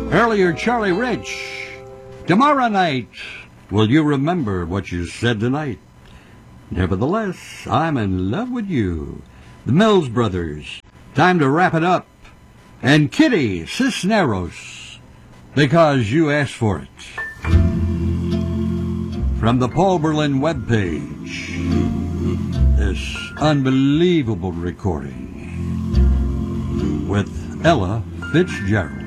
Earlier, Charlie Rich. Tomorrow night, will you remember what you said tonight? Nevertheless, I'm in love with you. The Mills Brothers. Time to wrap it up. And Kitty Cisneros, because you asked for it. From the Paul Berlin webpage, this unbelievable recording with Ella Fitzgerald.